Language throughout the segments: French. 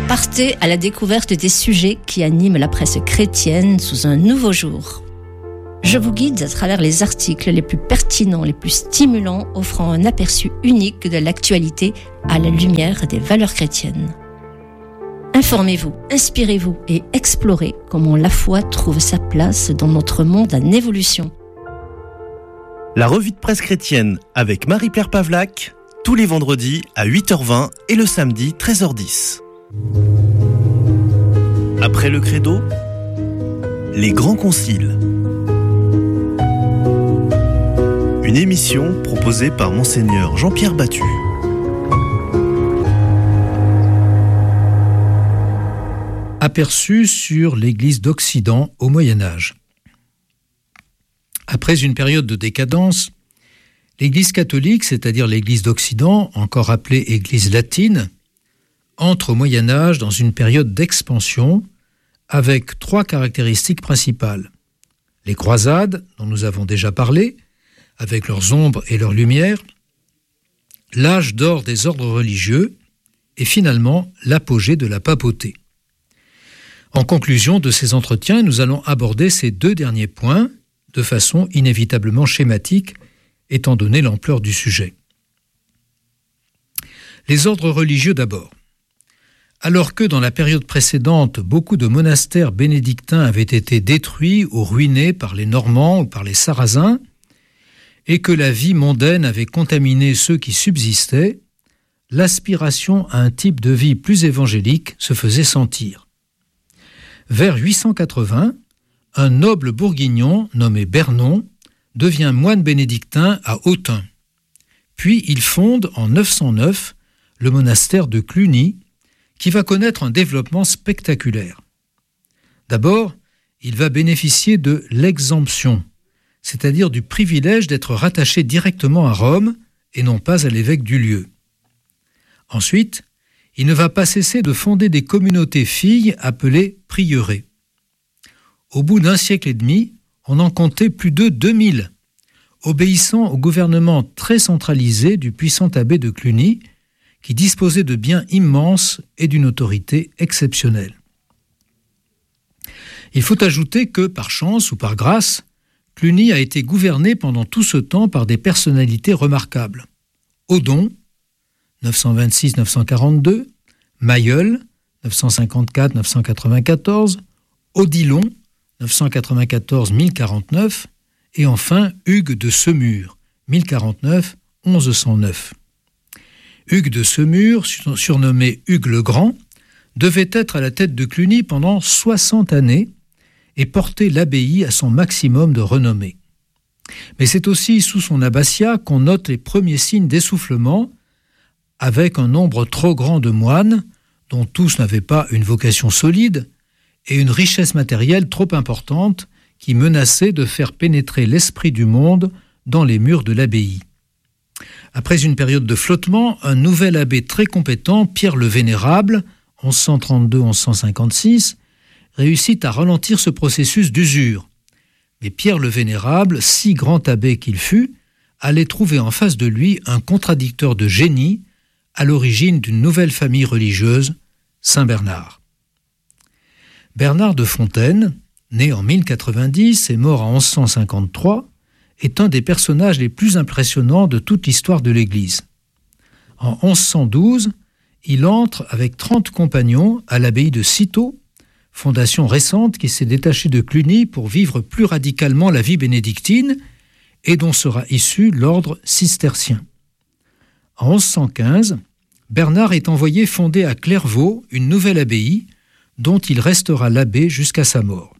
Partez à la découverte des sujets qui animent la presse chrétienne sous un nouveau jour. Je vous guide à travers les articles les plus pertinents, les plus stimulants, offrant un aperçu unique de l'actualité à la lumière des valeurs chrétiennes. Informez-vous, inspirez-vous et explorez comment la foi trouve sa place dans notre monde en évolution. La revue de presse chrétienne avec Marie-Pierre Pavlac, tous les vendredis à 8h20 et le samedi 13h10. Après le credo, les grands conciles. Une émission proposée par Monseigneur Jean-Pierre Battu. Aperçu sur l'Église d'Occident au Moyen-Âge. Après une période de décadence, l'Église catholique, c'est-à-dire l'Église d'Occident, encore appelée Église latine, entre au Moyen-Âge dans une période d'expansion avec 3 caractéristiques principales. Les croisades, dont nous avons déjà parlé, avec leurs ombres et leurs lumières, l'âge d'or des ordres religieux et finalement l'apogée de la papauté. En conclusion de ces entretiens, nous allons aborder ces 2 derniers points de façon inévitablement schématique, étant donné l'ampleur du sujet. Les ordres religieux d'abord. Alors que dans la période précédente, beaucoup de monastères bénédictins avaient été détruits ou ruinés par les Normands ou par les Sarrasins, et que la vie mondaine avait contaminé ceux qui subsistaient, l'aspiration à un type de vie plus évangélique se faisait sentir. Vers 880, un noble bourguignon nommé Bernon devient moine bénédictin à Autun. Puis il fonde en 909 le monastère de Cluny, qui va connaître un développement spectaculaire. D'abord, il va bénéficier de l'exemption, c'est-à-dire du privilège d'être rattaché directement à Rome et non pas à l'évêque du lieu. Ensuite, il ne va pas cesser de fonder des communautés filles appelées prieurés. Au bout d'un siècle et demi, on en comptait plus de 2000, obéissant au gouvernement très centralisé du puissant abbé de Cluny, qui disposait de biens immenses et d'une autorité exceptionnelle. Il faut ajouter que, par chance ou par grâce, Cluny a été gouverné pendant tout ce temps par des personnalités remarquables. Odon, 926-942, Mailleul, 954-994, Odilon, 994-1049, et enfin Hugues de Semur, 1049-1109. Hugues de Semur, surnommé Hugues le Grand, devait être à la tête de Cluny pendant 60 années et porter l'abbaye à son maximum de renommée. Mais c'est aussi sous son abbatiat qu'on note les premiers signes d'essoufflement, avec un nombre trop grand de moines, dont tous n'avaient pas une vocation solide, et une richesse matérielle trop importante qui menaçait de faire pénétrer l'esprit du monde dans les murs de l'abbaye. Après une période de flottement, un nouvel abbé très compétent, Pierre le Vénérable, 1132-1156, réussit à ralentir ce processus d'usure. Mais Pierre le Vénérable, si grand abbé qu'il fut, allait trouver en face de lui un contradicteur de génie, à l'origine d'une nouvelle famille religieuse, Saint Bernard. Bernard de Fontaine, né en 1090 et mort en 1153, est un des personnages les plus impressionnants de toute l'histoire de l'Église. En 1112, il entre avec 30 compagnons à l'abbaye de Cîteaux, fondation récente qui s'est détachée de Cluny pour vivre plus radicalement la vie bénédictine et dont sera issu l'ordre cistercien. En 1115, Bernard est envoyé fonder à Clairvaux une nouvelle abbaye dont il restera l'abbé jusqu'à sa mort.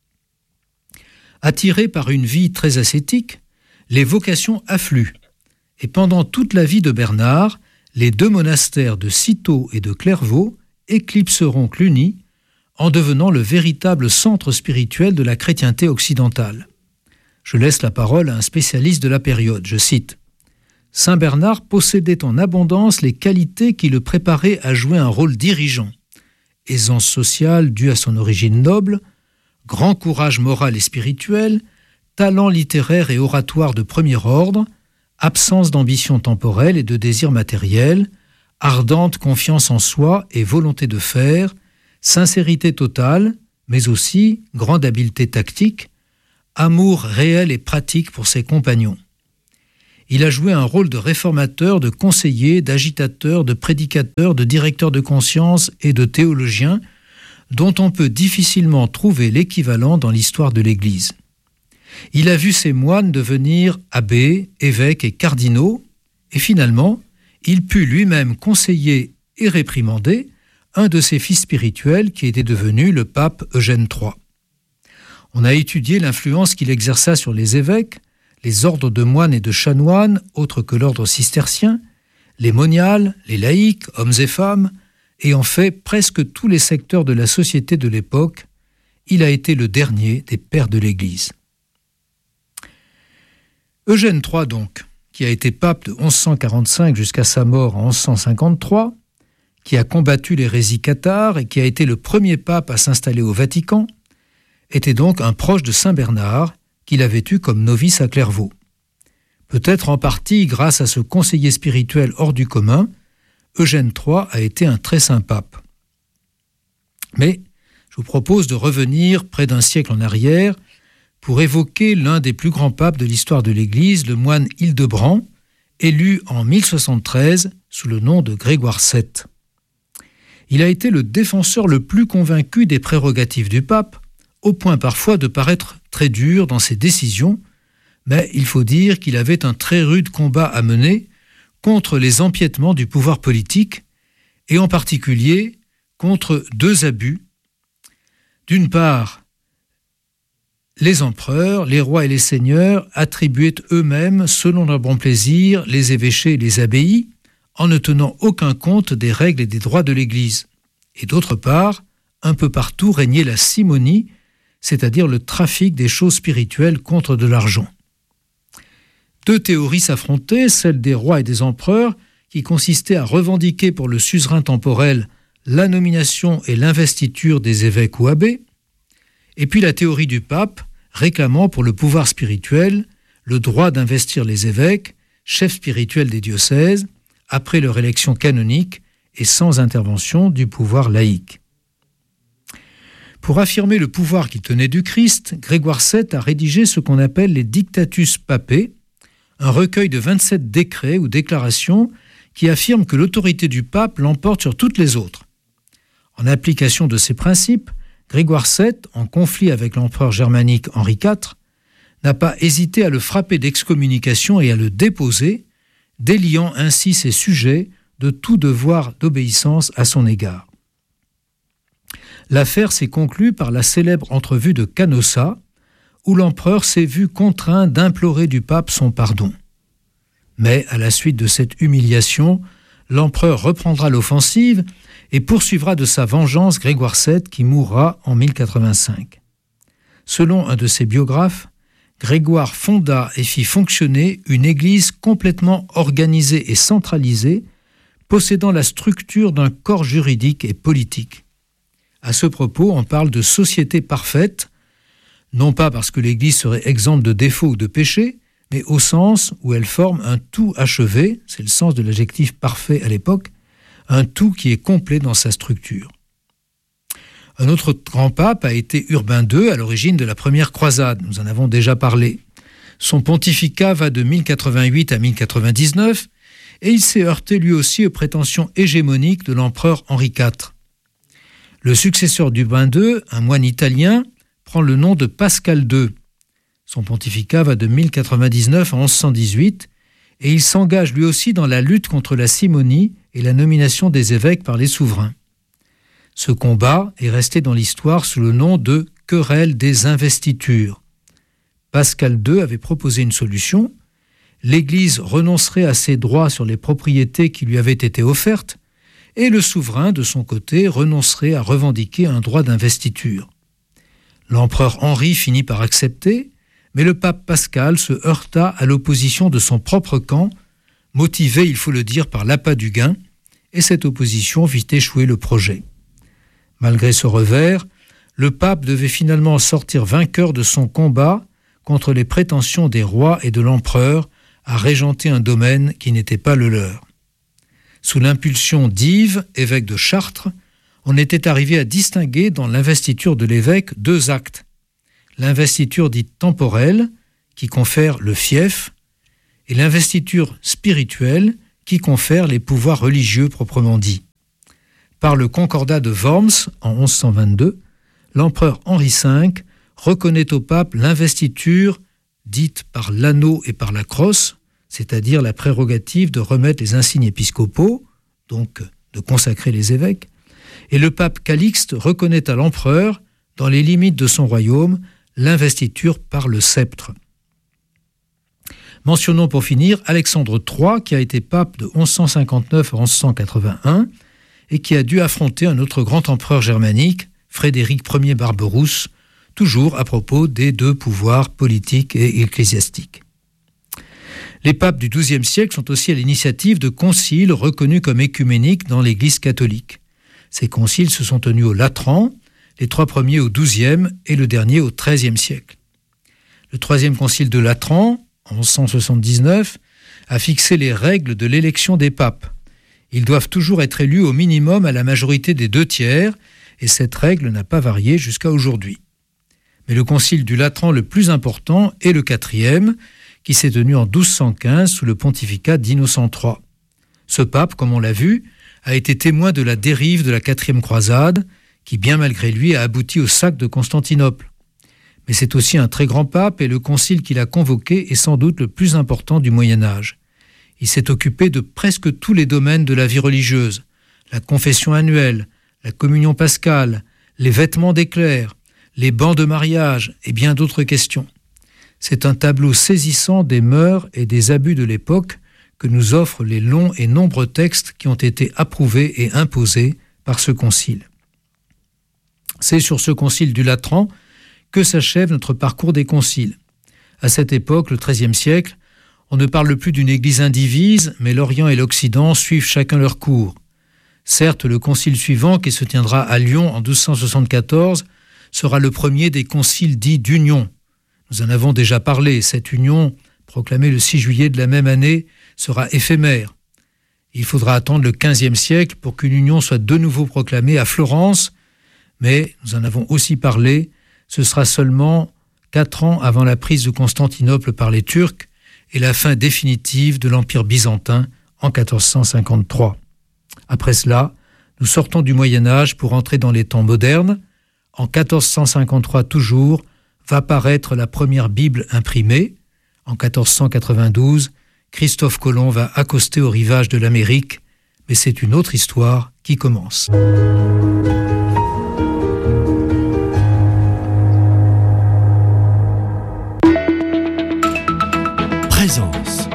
Attirés par une vie très ascétique, les vocations affluent, et pendant toute la vie de Bernard, les 2 monastères de Cîteaux et de Clairvaux éclipseront Cluny en devenant le véritable centre spirituel de la chrétienté occidentale. Je laisse la parole à un spécialiste de la période, je cite. « Saint Bernard possédait en abondance les qualités qui le préparaient à jouer un rôle dirigeant. Aisance sociale due à son origine noble, grand courage moral et spirituel, talent littéraire et oratoire de premier ordre, absence d'ambition temporelle et de désir matériel, ardente confiance en soi et volonté de faire, sincérité totale, mais aussi grande habileté tactique, amour réel et pratique pour ses compagnons. Il a joué un rôle de réformateur, de conseiller, d'agitateur, de prédicateur, de directeur de conscience et de théologien, dont on peut difficilement trouver l'équivalent dans l'histoire de l'Église. Il a vu ses moines devenir abbés, évêques et cardinaux, et finalement, il put lui-même conseiller et réprimander un de ses fils spirituels qui était devenu le pape Eugène III. On a étudié l'influence qu'il exerça sur les évêques, les ordres de moines et de chanoines, autres que l'ordre cistercien, les moniales, les laïcs, hommes et femmes, et en fait presque tous les secteurs de la société de l'époque. Il a été le dernier des pères de l'Église. Eugène III donc, qui a été pape de 1145 jusqu'à sa mort en 1153, qui a combattu l'hérésie cathare et qui a été le premier pape à s'installer au Vatican, était donc un proche de Saint Bernard qu'il avait eu comme novice à Clairvaux. Peut-être en partie grâce à ce conseiller spirituel hors du commun, Eugène III a été un très saint pape. Mais je vous propose de revenir près d'un siècle en arrière pour évoquer l'un des plus grands papes de l'histoire de l'Église, le moine Hildebrand, élu en 1073 sous le nom de Grégoire VII. Il a été le défenseur le plus convaincu des prérogatives du pape, au point parfois de paraître très dur dans ses décisions, mais il faut dire qu'il avait un très rude combat à mener contre les empiètements du pouvoir politique, et en particulier contre deux abus. D'une part, les empereurs, les rois et les seigneurs attribuaient eux-mêmes, selon leur bon plaisir, les évêchés et les abbayes, en ne tenant aucun compte des règles et des droits de l'Église. Et d'autre part, un peu partout régnait la simonie, c'est-à-dire le trafic des choses spirituelles contre de l'argent. Deux théories s'affrontaient, celle des rois et des empereurs, qui consistait à revendiquer pour le suzerain temporel la nomination et l'investiture des évêques ou abbés, et puis la théorie du pape, réclamant pour le pouvoir spirituel le droit d'investir les évêques, chefs spirituels des diocèses, après leur élection canonique et sans intervention du pouvoir laïque. Pour affirmer le pouvoir qui tenait du Christ, Grégoire VII a rédigé ce qu'on appelle les Dictatus Papae, un recueil de 27 décrets ou déclarations qui affirment que l'autorité du pape l'emporte sur toutes les autres. En application de ces principes, Grégoire VII, en conflit avec l'empereur germanique Henri IV, n'a pas hésité à le frapper d'excommunication et à le déposer, déliant ainsi ses sujets de tout devoir d'obéissance à son égard. L'affaire s'est conclue par la célèbre entrevue de Canossa, où l'empereur s'est vu contraint d'implorer du pape son pardon. Mais, à la suite de cette humiliation, l'empereur reprendra l'offensive et poursuivra de sa vengeance Grégoire VII qui mourra en 1085. Selon un de ses biographes, Grégoire fonda et fit fonctionner une église complètement organisée et centralisée, possédant la structure d'un corps juridique et politique. À ce propos, on parle de société parfaite, non pas parce que l'Église serait exempte de défauts ou de péchés, mais au sens où elle forme un tout achevé, c'est le sens de l'adjectif parfait à l'époque, un tout qui est complet dans sa structure. Un autre grand pape a été Urbain II, à l'origine de la première croisade, nous en avons déjà parlé. Son pontificat va de 1088 à 1099, et il s'est heurté lui aussi aux prétentions hégémoniques de l'empereur Henri IV. Le successeur d'Urbain II, un moine italien, prend le nom de Pascal II. Son pontificat va de 1099 à 1118 et il s'engage lui aussi dans la lutte contre la simonie et la nomination des évêques par les souverains. Ce combat est resté dans l'histoire sous le nom de querelle des investitures. Pascal II avait proposé une solution. L'Église renoncerait à ses droits sur les propriétés qui lui avaient été offertes et le souverain, de son côté, renoncerait à revendiquer un droit d'investiture. L'empereur Henri finit par accepter, mais le pape Pascal se heurta à l'opposition de son propre camp, motivé, il faut le dire, par l'appât du gain, et cette opposition vit échouer le projet. Malgré ce revers, le pape devait finalement sortir vainqueur de son combat contre les prétentions des rois et de l'empereur à régenter un domaine qui n'était pas le leur. Sous l'impulsion d'Yves, évêque de Chartres, on était arrivé à distinguer dans l'investiture de l'évêque 2 actes. L'investiture dite temporelle, qui confère le fief, et l'investiture spirituelle, qui confère les pouvoirs religieux proprement dits. Par le concordat de Worms, en 1122, l'empereur Henri V reconnaît au pape l'investiture dite par l'anneau et par la crosse, c'est-à-dire la prérogative de remettre les insignes épiscopaux, donc de consacrer les évêques, et le pape Calixte reconnaît à l'empereur, dans les limites de son royaume, l'investiture par le sceptre. Mentionnons pour finir Alexandre III, qui a été pape de 1159 à 1181 et qui a dû affronter un autre grand empereur germanique, Frédéric Ier Barberousse, toujours à propos des 2 pouvoirs politiques et ecclésiastiques. Les papes du XIIe siècle sont aussi à l'initiative de conciles reconnus comme écuméniques dans l'Église catholique. Ces conciles se sont tenus au Latran, les 3 premiers au XIIe et le dernier au XIIIe siècle. Le 3e concile de Latran, en 1179, a fixé les règles de l'élection des papes. Ils doivent toujours être élus au minimum à la majorité des 2/3, et cette règle n'a pas varié jusqu'à aujourd'hui. Mais le concile du Latran le plus important est le 4e, qui s'est tenu en 1215 sous le pontificat d'Innocent III. Ce pape, comme on l'a vu, a été témoin de la dérive de la 4e croisade, qui bien malgré lui a abouti au sac de Constantinople. Mais c'est aussi un très grand pape et le concile qu'il a convoqué est sans doute le plus important du Moyen-Âge. Il s'est occupé de presque tous les domaines de la vie religieuse, la confession annuelle, la communion pascale, les vêtements des clercs, les bancs de mariage et bien d'autres questions. C'est un tableau saisissant des mœurs et des abus de l'époque que nous offrent les longs et nombreux textes qui ont été approuvés et imposés par ce concile. C'est sur ce concile du Latran que s'achève notre parcours des conciles. À cette époque, le XIIIe siècle, on ne parle plus d'une église indivise, mais l'Orient et l'Occident suivent chacun leur cours. Certes, le concile suivant, qui se tiendra à Lyon en 1274, sera le premier des conciles dits d'union. Nous en avons déjà parlé, cette union, proclamée le 6 juillet de la même année, sera éphémère. Il faudra attendre le XVe siècle pour qu'une union soit de nouveau proclamée à Florence, mais nous en avons aussi parlé, ce sera seulement 4 ans avant la prise de Constantinople par les Turcs et la fin définitive de l'Empire byzantin en 1453. Après cela, nous sortons du Moyen-Âge pour entrer dans les temps modernes. En 1453 toujours, va paraître la première Bible imprimée. En 1492, Christophe Colomb va accoster au rivage de l'Amérique, mais c'est une autre histoire qui commence. Présence.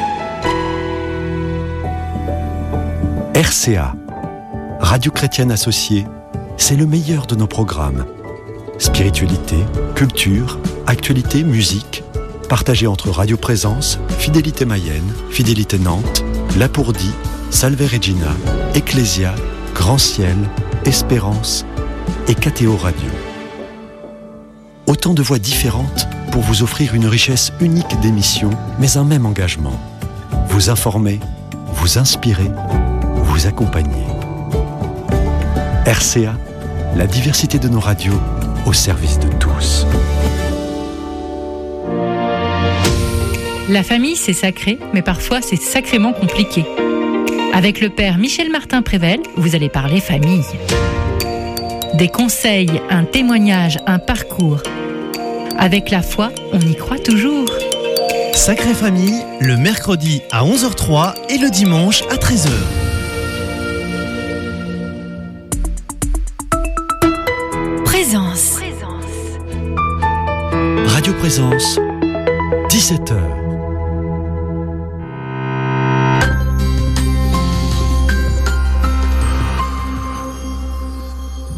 RCA, Radio Chrétienne Associée, c'est le meilleur de nos programmes. Spiritualité, culture, actualité, musique, partagés entre Radio Présence, Fidélité Mayenne, Fidélité Nantes, Lapourdie, Salve Regina, Ecclésia, Grand Ciel, Espérance et KTO Radio. Autant de voix différentes pour vous offrir une richesse unique d'émissions, mais un même engagement. Vous informer, vous inspirer, vous accompagner. RCA, la diversité de nos radios au service de tous. La famille, c'est sacré, mais parfois c'est sacrément compliqué. Avec le père Michel Martin-Prével, vous allez parler famille. Des conseils, un témoignage, un parcours. Avec la foi, on y croit toujours. Sacrée Famille, le mercredi à 11h03 et le dimanche à 13h. Présence. Radio Présence, 17h.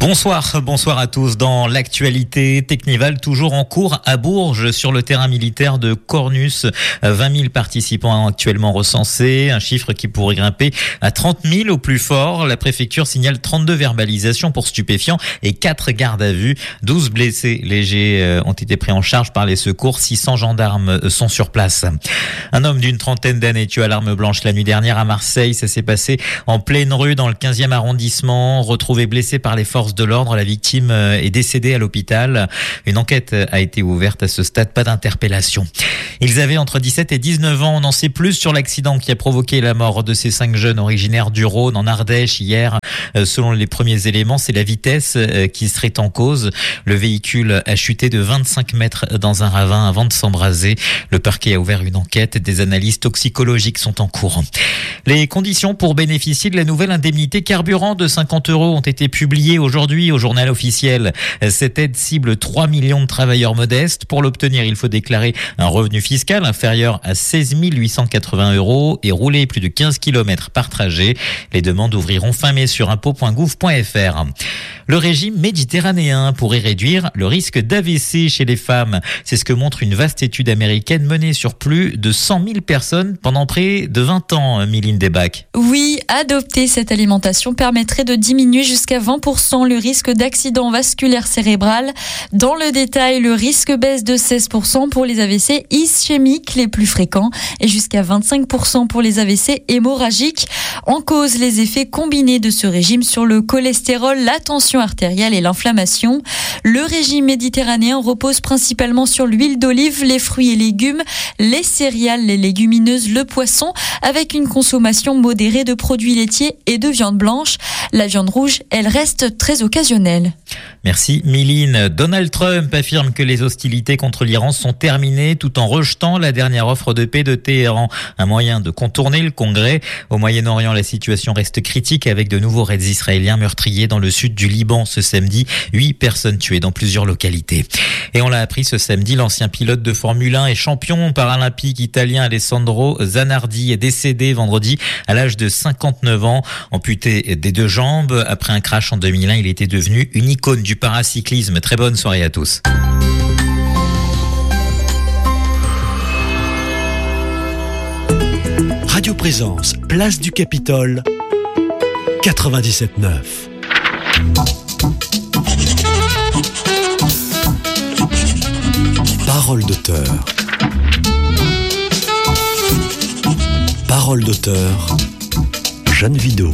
Bonsoir à tous. Dans l'actualité, Technival toujours en cours à Bourges sur le terrain militaire de Cornus. 20 000 participants actuellement recensés, un chiffre qui pourrait grimper à 30 000 au plus fort. La préfecture signale 32 verbalisations pour stupéfiants et 4 gardes à vue. 12 blessés légers ont été pris en charge par les secours. 600 gendarmes sont sur place. Un homme d'une trentaine d'années tué à l'arme blanche la nuit dernière à Marseille. Ça s'est passé en pleine rue dans le 15e arrondissement. Retrouvé blessé par les forces de l'ordre, la victime est décédée à l'hôpital. Une enquête a été ouverte à ce stade, pas d'interpellation. Ils avaient entre 17 et 19 ans. On en sait plus sur l'accident qui a provoqué la mort de ces 5 jeunes originaires du Rhône en Ardèche hier. Selon les premiers éléments, c'est la vitesse qui serait en cause. Le véhicule a chuté de 25 mètres dans un ravin avant de s'embraser. Le parquet a ouvert une enquête. Des analyses toxicologiques sont en cours. Les conditions pour bénéficier de la nouvelle indemnité carburant de 50 € ont été publiées aujourd'hui au journal officiel. Cette aide cible 3 millions de travailleurs modestes. Pour l'obtenir, il faut déclarer un revenu fiscal inférieur à 16 880 € et rouler plus de 15 km par trajet. Les demandes ouvriront fin mai sur impôts.gouv.fr. Le régime méditerranéen pourrait réduire le risque d'AVC chez les femmes. C'est ce que montre une vaste étude américaine menée sur plus de 100 000 personnes pendant près de 20 ans, Mylène Debac. Oui, adopter cette alimentation permettrait de diminuer jusqu'à 20% le risque d'accident vasculaire cérébral. Dans le détail, le risque baisse de 16% pour les AVC ischémiques les plus fréquents et jusqu'à 25% pour les AVC hémorragiques. En cause, les effets combinés de ce régime sur le cholestérol, la tension artérielle et l'inflammation. Le régime méditerranéen repose principalement sur l'huile d'olive, les fruits et légumes, les céréales, les légumineuses, le poisson, avec une consommation modérée de produits laitiers et de viande blanche. La viande rouge, elle reste très occasionnelle. Merci Mylène. Donald Trump affirme que les hostilités contre l'Iran sont terminées tout en rejetant la dernière offre de paix de Téhéran. Un moyen de contourner le Congrès. Au Moyen-Orient, la situation reste critique avec de nouveaux raids israéliens meurtriers dans le sud du Liban ce samedi. 8 personnes tuées dans plusieurs localités. Et on l'a appris ce samedi, l'ancien pilote de Formule 1 et champion paralympique italien Alessandro Zanardi est décédé vendredi à l'âge de 59 ans. Amputé des 2 jambes, après un crash en 2001, il était devenu une icône du paracyclisme. Très bonne soirée à tous. Radio Présence, place du Capitole, 97.9. Parole d'auteur. Parole d'auteur, Jeanne Vidot.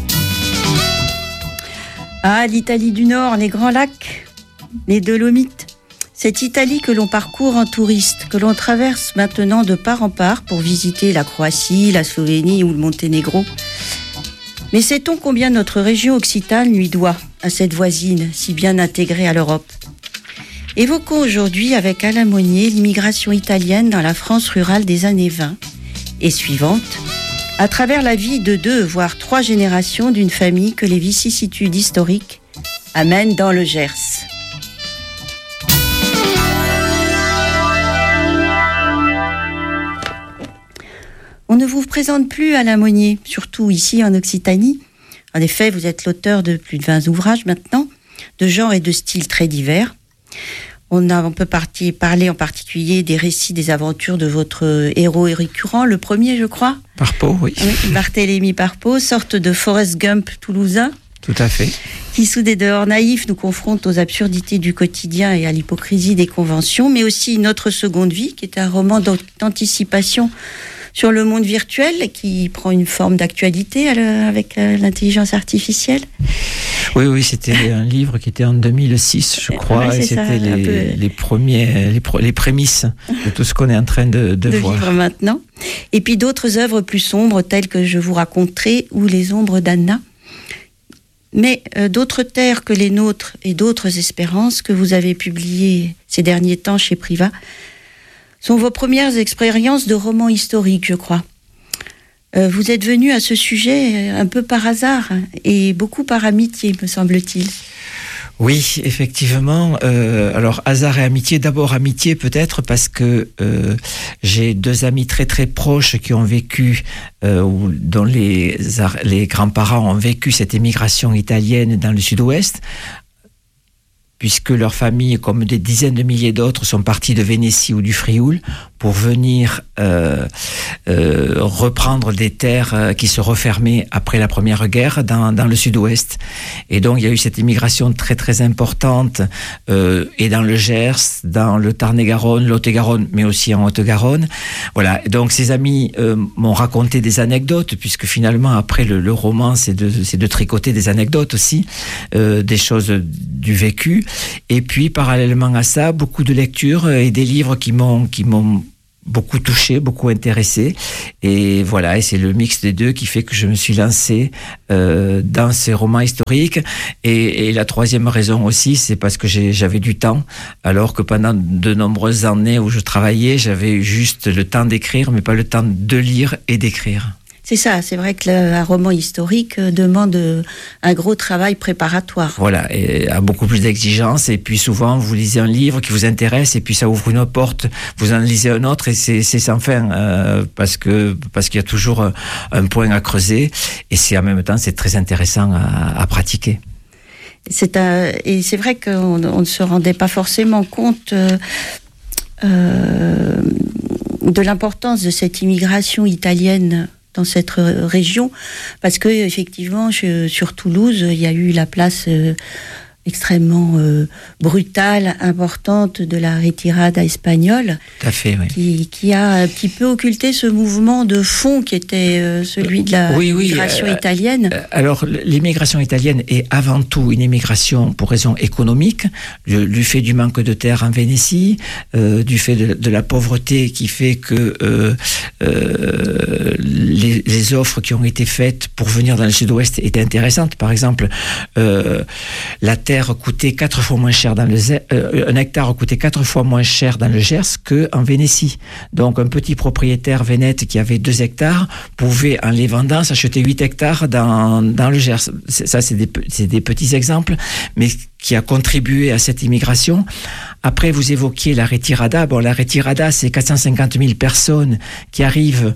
Ah, l'Italie du Nord, les Grands Lacs, les Dolomites. Cette Italie que l'on parcourt en touriste, que l'on traverse maintenant de part en part pour visiter la Croatie, la Slovénie ou le Monténégro. Mais sait-on combien notre région occitane lui doit à cette voisine si bien intégrée à l'Europe ? Évoquons aujourd'hui avec Alain Monnier l'immigration italienne dans la France rurale des années 20 et suivantes, à travers la vie de 2 voire 3 générations d'une famille que les vicissitudes historiques amènent dans le Gers. On ne vous présente plus Alain Monnier, surtout ici en Occitanie. En effet, vous êtes l'auteur de plus de 20 ouvrages maintenant, de genres et de styles très divers. On peut parler en particulier des récits des aventures de votre héros récurrent, le premier, je crois. Parpeau, oui. Barthélemy Parpeau, sorte de Forrest Gump toulousain. Tout à fait. Qui, sous des dehors naïfs, nous confronte aux absurdités du quotidien et à l'hypocrisie des conventions, mais aussi Notre seconde vie, qui est un roman d'anticipation sur le monde virtuel qui prend une forme d'actualité avec l'intelligence artificielle. Oui, c'était un livre qui était en 2006, je crois, ouais, et c'était les prémices de tout ce qu'on est en train de voir. Vivre maintenant. Et puis d'autres œuvres plus sombres, telles que Je vous raconterai ou Les ombres d'Anna. Mais d'autres terres que les nôtres et d'autres espérances que vous avez publiées ces derniers temps chez Privat sont vos premières expériences de romans historiques, je crois. Vous êtes venu à ce sujet un peu par hasard et beaucoup par amitié, me semble-t-il. Oui, effectivement. Alors, hasard et amitié. D'abord, amitié peut-être parce que j'ai 2 amis très très proches qui ont vécu, dont les grands-parents ont vécu cette émigration italienne dans le sud-ouest. puisque leur famille, comme des dizaines de milliers d'autres, sont partis de Vénétie ou du Frioul pour venir reprendre des terres qui se refermaient après la Première Guerre dans le sud-ouest. Et donc il y a eu cette immigration très très importante et dans le Gers, dans le Tarn-et-Garonne, Lot-et-Garonne, mais aussi en Haute-Garonne. Voilà. Donc ces amis m'ont raconté des anecdotes, puisque finalement après le roman c'est de tricoter des anecdotes aussi, des choses du vécu. Et puis parallèlement à ça, beaucoup de lectures et des livres qui m'ont beaucoup touché, beaucoup intéressé, et voilà, et c'est le mix des deux qui fait que je me suis lancé dans ces romans historiques. Et la troisième raison aussi, c'est parce que j'avais du temps, alors que pendant de nombreuses années où je travaillais, j'avais juste le temps d'écrire, mais pas le temps de lire et d'écrire. C'est ça, c'est vrai qu'un roman historique demande un gros travail préparatoire. Voilà, et a beaucoup plus d'exigences, et puis souvent vous lisez un livre qui vous intéresse, et puis ça ouvre une porte, vous en lisez un autre, et c'est sans fin, parce qu'il y a toujours un point à creuser, et en même temps c'est très intéressant à pratiquer. Et c'est vrai qu'on ne se rendait pas forcément compte de l'importance de cette immigration italienne dans cette région, parce que effectivement sur Toulouse il y a eu la place extrêmement brutale, importante de la retirada espagnole. Tout à fait, oui. Qui a un petit peu occulté ce mouvement de fond qui était celui de la migration italienne. Alors, l'immigration italienne est avant tout une immigration pour raison économique, du fait du manque de terre en Vénétie, du fait de la pauvreté qui fait que les offres qui ont été faites pour venir dans le sud-ouest étaient intéressantes. Par exemple, la terre coûtait 4 fois moins cher un hectare coûtait 4 fois moins cher dans le Gers qu'en Vénétie. Donc un petit propriétaire vénète qui avait 2 hectares pouvait, en les vendant, s'acheter 8 hectares dans le Gers. Ça, c'est des petits exemples, mais qui a contribué à cette immigration. Après, vous évoquiez la retirada. Bon, la retirada, c'est 450 000 personnes qui arrivent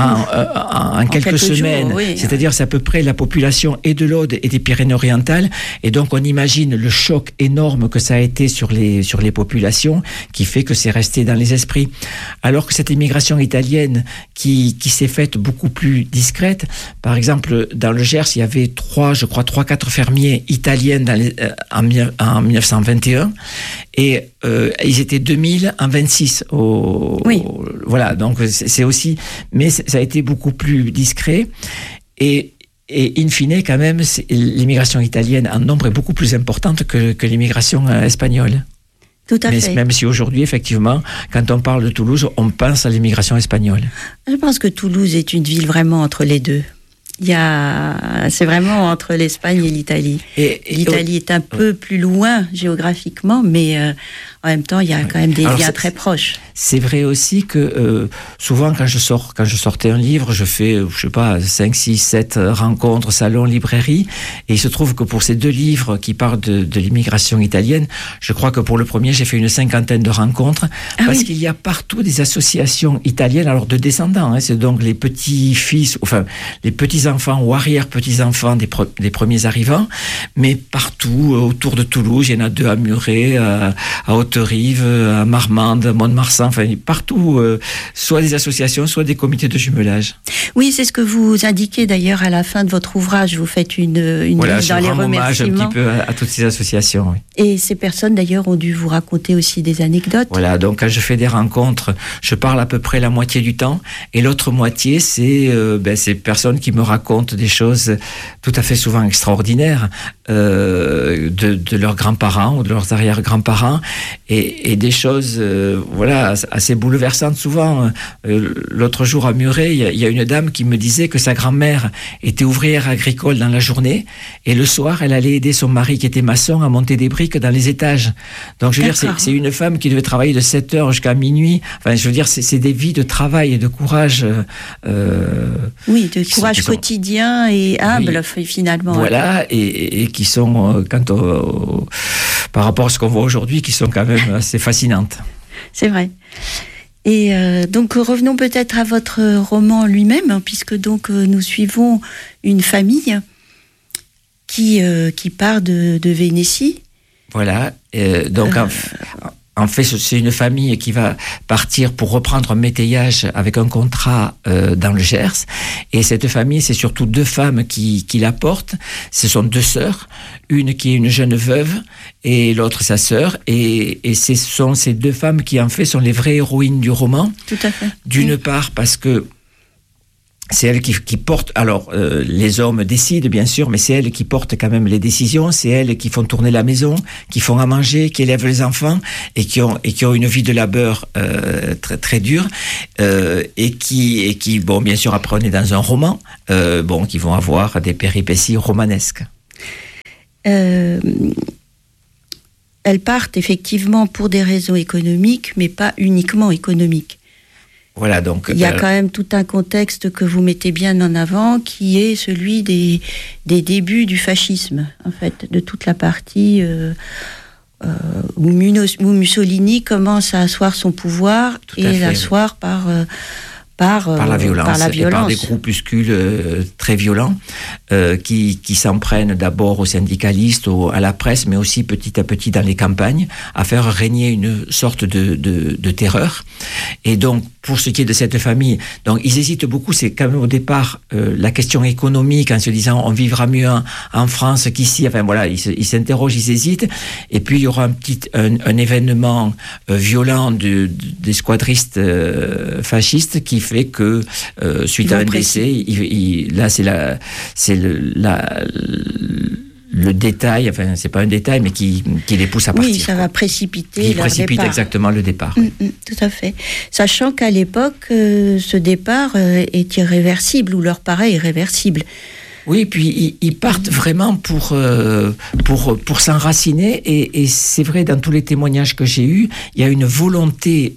en quelques semaines. Jours, oui. C'est-à-dire, c'est à peu près la population et de l'Aude et des Pyrénées-Orientales. Et donc, on imagine le choc énorme que ça a été sur les populations, qui fait que c'est resté dans les esprits. Alors que cette immigration italienne, qui s'est faite beaucoup plus discrète, par exemple, dans le Gers, il y avait 3-4 fermiers italiens en 1921, et ils étaient 2000 en 26. Voilà, donc c'est aussi, mais ça a été beaucoup plus discret, et in fine, quand même, l'immigration italienne en nombre est beaucoup plus importante que l'immigration espagnole. Tout à fait. Même si aujourd'hui, effectivement, quand on parle de Toulouse, on pense à l'immigration espagnole. Je pense que Toulouse est une ville vraiment entre les deux. C'est vraiment entre l'Espagne et l'Italie. L'Italie est un peu plus loin géographiquement, mais en même temps, il y a quand même des liens très proches. C'est vrai aussi que souvent, quand je sortais un livre, je fais, 5, 6, 7 rencontres, salons, librairies, et il se trouve que pour ces 2 livres qui parlent de l'immigration italienne, je crois que pour le premier, j'ai fait une 50aine de rencontres, parce qu'il y a partout des associations italiennes, alors de descendants, c'est donc les petits-fils, enfin, les petits-enfants ou arrière-petits-enfants des premiers arrivants, mais partout autour de Toulouse, il y en a 2 à Muret, à Haute-Rive, à Marmande, à Mont-de-Marsan, enfin partout, soit des associations, soit des comités de jumelage. Oui, c'est ce que vous indiquez d'ailleurs à la fin de votre ouvrage. Vous faites une liste dans les remerciements. Un petit peu à toutes ces associations. Oui. Et ces personnes d'ailleurs ont dû vous raconter aussi des anecdotes. Voilà, donc quand je fais des rencontres, je parle à peu près la moitié du temps, et l'autre moitié, c'est ces personnes qui me racontent des choses tout à fait souvent extraordinaires de leurs grands-parents ou de leurs arrière-grands-parents, et des choses assez bouleversantes souvent. L'autre jour à Muret, il y a une dame qui me disait que sa grand-mère était ouvrière agricole dans la journée, et le soir elle allait aider son mari qui était maçon à monter des briques dans les étages. Donc je veux dire, c'est une femme qui devait travailler de 7h jusqu'à minuit. Enfin, je veux dire, c'est des vies de travail et de courage. Oui, de courage quotidien et humble, finalement. Voilà, et qui sont, par rapport à ce qu'on voit aujourd'hui, qui sont quand même assez fascinantes. C'est vrai. Et donc revenons peut-être à votre roman lui-même, puisque donc nous suivons une famille qui part de Vénétie Voilà. Donc, en fait, c'est une famille qui va partir pour reprendre un métayage avec un contrat dans le Gers. Et cette famille, c'est surtout 2 femmes qui la portent. Ce sont 2 sœurs, une qui est une jeune veuve et l'autre sa sœur. Et ce sont ces 2 femmes qui, en fait, sont les vraies héroïnes du roman. Tout à fait. D'une part, parce que c'est elle qui porte. Alors, les hommes décident, bien sûr, mais c'est elle qui porte quand même les décisions. C'est elle qui font tourner la maison, qui font à manger, qui élèvent les enfants et qui ont une vie de labeur très très dure et qui, bon, bien sûr, après on est dans un roman, qui vont avoir des péripéties romanesques. Elles partent effectivement pour des raisons économiques, mais pas uniquement économiques. Voilà, donc, il y a quand même tout un contexte que vous mettez bien en avant, qui est celui des débuts du fascisme, en fait, de toute la partie où Mussolini commence à asseoir son pouvoir et l'asseoir par la violence. Et par des groupuscules très violents qui s'en prennent d'abord aux syndicalistes, à la presse, mais aussi petit à petit dans les campagnes, à faire régner une sorte de terreur. Et donc, pour ce qui est de cette famille, donc ils hésitent beaucoup. C'est quand même au départ la question économique, en se disant on vivra mieux en France qu'ici. Enfin voilà, ils s'interrogent, ils hésitent. Et puis il y aura un événement violent des squadristes fascistes qui fait que suite à un décès, là c'est le détail, enfin c'est pas un détail, mais qui les pousse à partir. Oui, ça va précipiter leur départ. Exactement le départ. Tout à fait. Sachant qu'à l'époque, ce départ est irréversible, ou leur paraît irréversible. Oui, puis ils partent vraiment pour s'enraciner, et c'est vrai, dans tous les témoignages que j'ai eus, il y a une volonté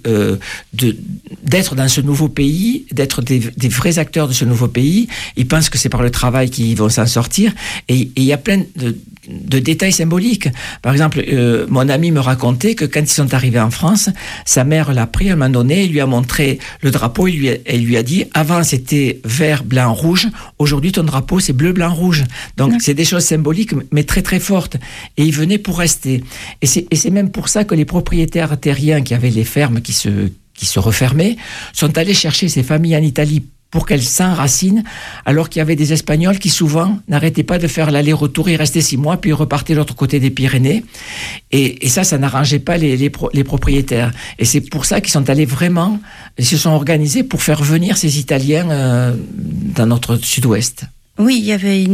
d'être dans ce nouveau pays, d'être des vrais acteurs de ce nouveau pays. Ils pensent que c'est par le travail qu'ils vont s'en sortir, et il y a plein de détails symboliques. Par exemple, mon ami me racontait que quand ils sont arrivés en France, sa mère l'a pris à un moment donné, il lui a montré le drapeau, elle lui a dit, avant c'était vert, blanc, rouge, aujourd'hui ton drapeau c'est bleu, blanc, rouge. Donc c'est des choses symboliques, mais très très fortes. Et ils venaient pour rester. Et c'est même pour ça que les propriétaires terriens qui avaient les fermes qui se refermaient sont allés chercher ces familles en Italie pour qu'elles s'enracinent, alors qu'il y avait des Espagnols qui souvent n'arrêtaient pas de faire l'aller-retour. Ils restaient 6 mois, puis ils repartaient de l'autre côté des Pyrénées. Et ça n'arrangeait pas les propriétaires. Et c'est pour ça qu'ils sont allés vraiment, ils se sont organisés pour faire venir ces Italiens dans notre sud-ouest. Oui, il y avait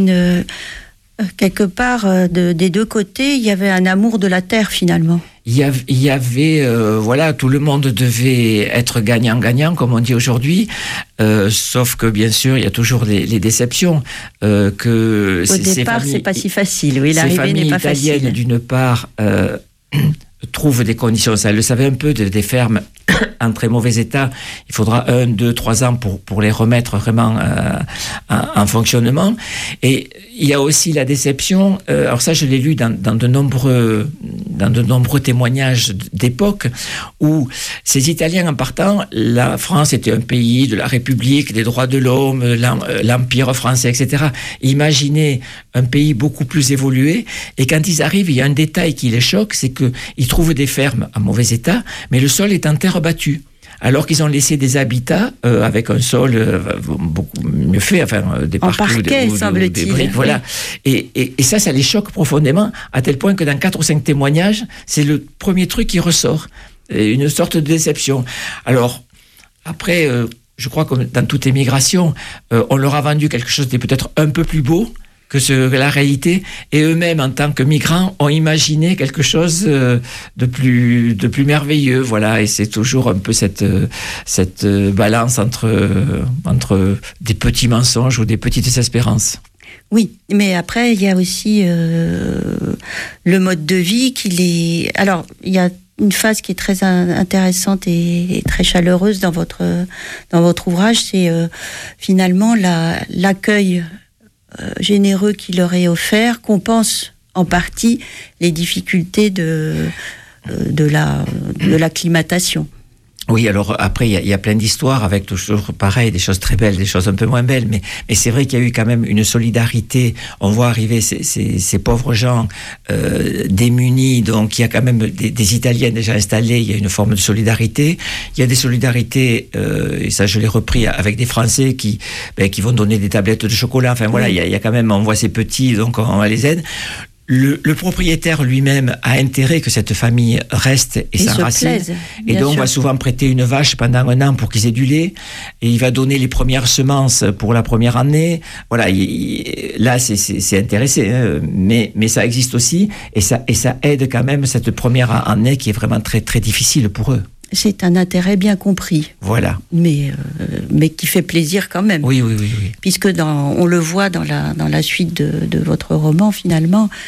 quelque part, des 2 côtés, il y avait un amour de la terre, finalement. Il y avait tout le monde devait être gagnant-gagnant, comme on dit aujourd'hui, sauf que, bien sûr, il y a toujours les déceptions. Au départ, c'est pas si facile, oui, l'arrivée n'est pas facile. Ces familles italiennes, d'une part, trouvent des conditions, ça, elles le savaient un peu, des fermes en très mauvais état. Il faudra 1, 2, 3 ans pour les remettre vraiment en fonctionnement. Et il y a aussi la déception, alors ça je l'ai lu dans de nombreux témoignages d'époque, où ces Italiens en partant, la France était un pays de la République, des droits de l'homme, l'Empire français, etc. Imaginez un pays beaucoup plus évolué, et quand ils arrivent, il y a un détail qui les choque, c'est qu'ils trouvent des fermes en mauvais état, mais le sol est en terre battue. Alors qu'ils ont laissé des habitats avec un sol beaucoup mieux fait, des parquets ou des briques, voilà. Et ça les choque profondément, à tel point que dans 4 ou 5 témoignages, c'est le premier truc qui ressort, une sorte de déception. Alors, après, je crois que dans toute émigration, on leur a vendu quelque chose de peut-être un peu plus beau que la réalité, et eux-mêmes, en tant que migrants, ont imaginé quelque chose de plus merveilleux, voilà. Et c'est toujours un peu cette balance entre des petits mensonges ou des petites espérances. Oui, mais après, il y a aussi le mode de vie Alors, il y a une phase qui est très intéressante et très chaleureuse dans votre ouvrage, c'est finalement l'accueil généreux qui leur est offert compense en partie les difficultés de l'acclimatation. Oui, alors après, il y a plein d'histoires avec toujours pareil, des choses très belles, des choses un peu moins belles, mais c'est vrai qu'il y a eu quand même une solidarité. On voit arriver ces pauvres gens démunis, donc il y a quand même des Italiens déjà installés, il y a une forme de solidarité. Il y a des solidarités, et ça je l'ai repris, avec des Français qui vont donner des tablettes de chocolat. Enfin voilà, il y a quand même, on voit ces petits, donc on les aide. Le propriétaire lui-même a intérêt que cette famille reste et s'enracine. Et donc, on va souvent prêter une vache pendant 1 an pour qu'ils aient du lait. Et il va donner les premières semences pour la première année. Voilà, là, c'est intéressé. Hein, mais ça existe aussi. Et ça aide quand même cette première année qui est vraiment très, très difficile pour eux. C'est un intérêt bien compris. Voilà. Mais qui fait plaisir quand même. Oui. Puisque on le voit dans la suite de votre roman, finalement,